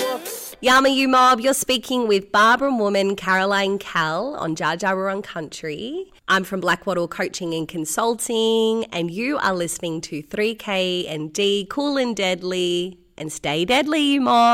Yama You Mob, you're speaking with Barbara woman Caroline Cal on Jar Jar Wurrung Country. I'm from Blackwattle Coaching and Consulting, and you are listening to 3K and D, Cool and Deadly, and stay deadly, you mob.